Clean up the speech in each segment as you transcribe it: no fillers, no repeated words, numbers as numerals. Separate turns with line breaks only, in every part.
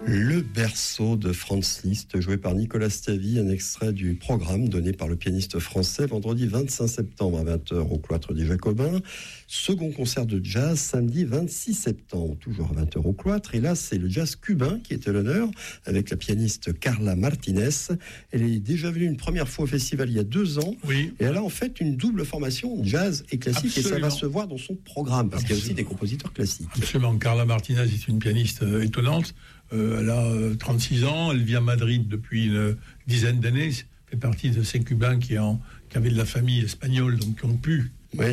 Le berceau de Franz Liszt, joué par Nicolas Stavi, un extrait du programme donné par le pianiste français vendredi 25 septembre à 20h au Cloître des Jacobins. Second concert de jazz samedi 26 septembre, toujours à 20h au Cloître. Et là, c'est le jazz cubain qui est à l'honneur avec la pianiste Carla Martinez. Elle est déjà venue une première fois au festival il y a 2 ans.
Oui.
Et elle a en fait une double formation, jazz et classique. Absolument. Et ça va se voir dans son programme parce qu'il y a aussi des compositeurs classiques.
Absolument. Carla Martinez est une pianiste étonnante. Elle a 36 ans, elle vit à Madrid depuis une dizaine d'années, fait partie de ces Cubains qui avaient de la famille espagnole, donc qui ont pu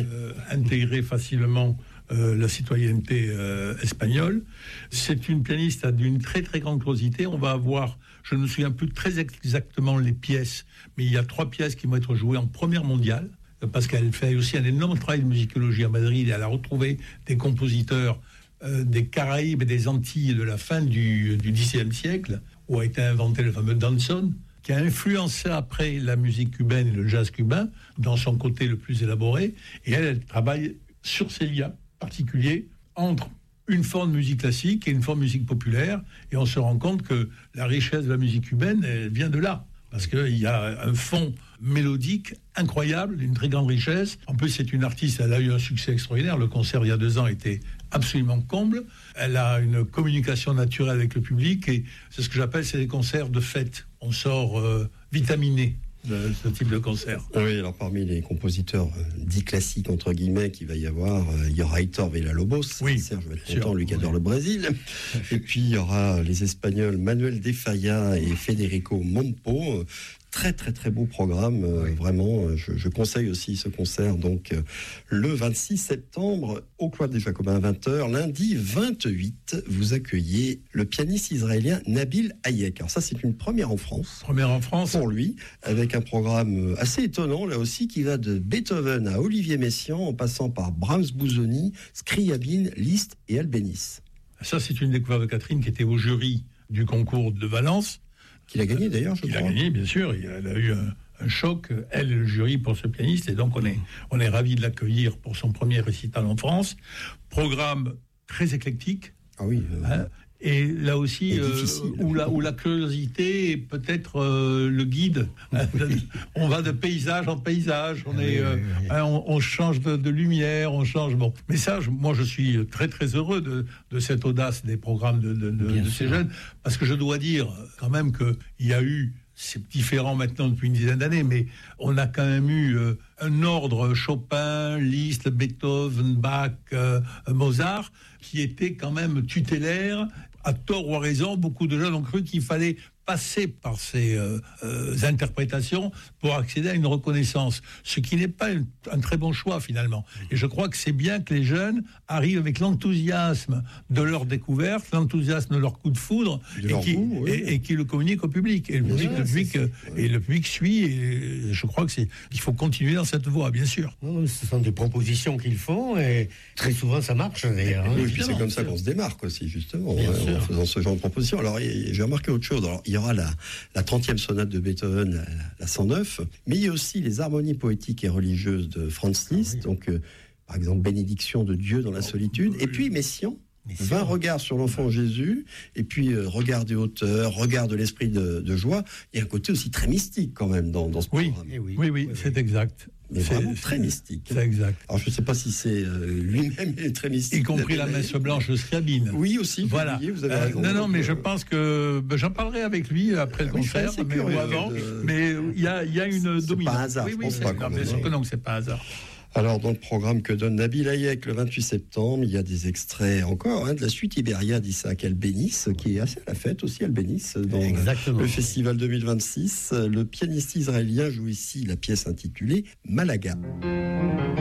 intégrer facilement la citoyenneté espagnole. C'est une pianiste d'une très très grande curiosité. On va avoir, je ne me souviens plus très exactement les pièces, mais il y a 3 pièces qui vont être jouées en première mondiale, parce qu'elle fait aussi un énorme travail de musicologie à Madrid, et elle a retrouvé des compositeurs des Caraïbes et des Antilles de la fin du XXe siècle, où a été inventé le fameux danson, qui a influencé après la musique cubaine et le jazz cubain, dans son côté le plus élaboré. Et elle travaille sur ces liens particuliers entre une forme de musique classique et une forme de musique populaire. Et on se rend compte que la richesse de la musique cubaine, elle vient de là. Parce qu'il y a un fond mélodique incroyable, une très grande richesse. En plus, c'est une artiste, elle a eu un succès extraordinaire. Le concert, il y a 2 ans, était absolument comble. Elle a une communication naturelle avec le public et c'est ce que j'appelle, c'est des concerts de fête. On sort vitaminé de ce type de concert.
Oui, alors parmi les compositeurs dits classiques, entre guillemets, qu'il va y avoir, il y aura Héctor Villa-Lobos,
oui,
Serge va être content, lui qui adore le Brésil. Et puis il y aura les Espagnols Manuel de Falla et Federico Mompo. Très très très beau programme, vraiment. Je conseille aussi ce concert donc le 26 septembre au Cloître des Jacobins à 20h. Lundi 28, vous accueillez le pianiste israélien Nabil Hayek. Alors ça, c'est une première en France.
Première en France
pour lui, avec un programme assez étonnant là aussi qui va de Beethoven à Olivier Messiaen en passant par Brahms, Busoni, Scriabine, Liszt et Albéniz.
Ça, c'est une découverte de Catherine qui était au jury du concours de Valence.
Qu'il a gagné d'ailleurs, je crois.
Il a gagné, bien sûr. Elle a eu un choc, elle et le jury, pour ce pianiste. Et donc, on est ravis de l'accueillir pour son premier récital en France. Programme très éclectique.
Ah oui.
Et là aussi, où la curiosité est peut-être le guide. On va de paysage en paysage. On change de lumière, on change. Bon, mais ça, moi, je suis très très heureux de cette audace des programmes de ces jeunes, parce que je dois dire quand même que il y a eu. C'est différent maintenant depuis une dizaine d'années, mais on a quand même eu un ordre Chopin, Liszt, Beethoven, Bach, Mozart, qui était quand même tutélaire. À tort ou à raison, beaucoup de jeunes ont cru qu'il fallait passer par ces interprétations pour accéder à une reconnaissance, ce qui n'est pas un très bon choix finalement. Et je crois que c'est bien que les jeunes arrivent avec l'enthousiasme de leur découverte, l'enthousiasme de leur coup de foudre, et qui le communiquent au public. Et le public suit, et je crois qu'il faut continuer dans cette voie, bien sûr.
Non, ce sont des propositions qu'ils font, et très souvent ça marche d'ailleurs.
Oui, puis c'est comme ça qu'on se démarque aussi, justement, en faisant ce genre de propositions. Alors, j'ai remarqué autre chose. Alors, il y aura la 30e sonate de Beethoven, la 109, mais il y a aussi les harmonies poétiques et religieuses de Franz Liszt, donc par exemple Bénédiction de Dieu dans la solitude, et puis Messiaen, 20 regards sur l'enfant Jésus, et puis regard des hauteurs, regard de l'esprit de joie. Il y a un côté aussi très mystique quand même dans ce programme.
Oui, c'est exact.
Mais vraiment très mystique.
C'est exact.
Alors je ne sais pas si c'est lui-même très mystique.
Y compris la messe blanche de Scriabine.
Oui aussi.
Voilà.
Vous avez raison.
Non, mais je pense que j'en parlerai avec lui après le concert, mais ou avant. Mais il y a une dominante.
C'est pas un hasard.
Oui, bien sûr que non, c'est pas un hasard.
Alors, dans le programme que donne Nabil Hayek le 28 septembre, il y a des extraits encore de la suite Iberia d'Isaac Albéniz, qui est assez à la fête aussi, Albéniz, dans le festival 2026. Le pianiste israélien joue ici la pièce intitulée Malaga.